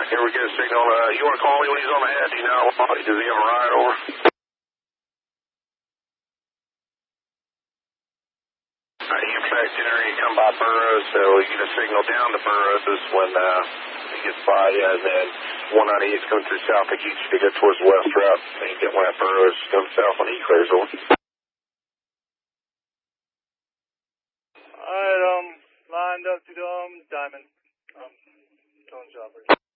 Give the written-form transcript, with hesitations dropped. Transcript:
Here we get a signal. You want to call me when he's on the head? Do you know? Does he have a ride over? You expect Henry to come by Burroughs, so you get a signal down to Burroughs when he gets by, and then 198 is coming through South Ageechee to go towards the west route. And you get one at Burroughs, come south when he clears over. Alright, lined up to Diamond. Tone Chopper.